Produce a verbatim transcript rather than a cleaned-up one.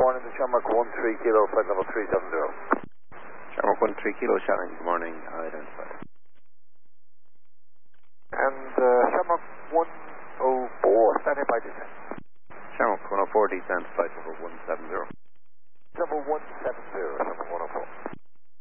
morning to Shamrock one three kilo, flight level three seven zero. Shamrock one three kilo, Shannon, good morning, identified. And uh, Shamrock one oh four, standing by descent. Shamrock one oh four, descent, flight level one seven zero. Level one seven zero, Shamrock one oh four.